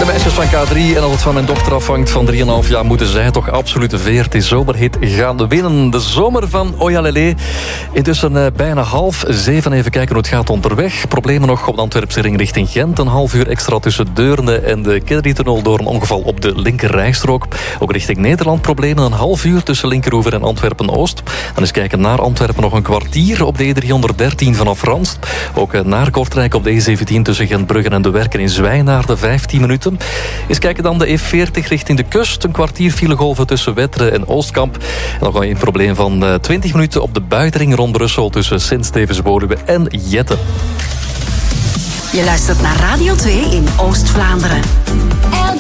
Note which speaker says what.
Speaker 1: De meisjes van K3 en als het van mijn dochter afhangt van 3,5 jaar moeten zij toch absoluut de VRT Zomerhit gaan winnen. De zomer van Ojalele. Intussen bijna 6:30. Even kijken hoe het gaat onderweg. Problemen nog op de Antwerpse ring richting Gent. Een half uur extra tussen Deurne en de Kennedy-tunnel door een ongeval op de linkerrijstrook. Ook richting Nederland problemen. Een half uur tussen Linkeroever en Antwerpen-Oost. Dan eens kijken naar Antwerpen nog een kwartier op de E313 vanaf Ranst. Ook naar Kortrijk op de E17 tussen Gentbrugge en De Werken in Zwijnaarden 15 minuten. Eens kijken dan de E40 richting de kust. Een kwartier filegolven tussen Wetteren en Oostkamp. En nog een probleem van 20 minuten op de buitenring rond Brussel tussen Sint-Stevens-Woluwe en Jette.
Speaker 2: Je luistert naar Radio 2 in Oost-Vlaanderen.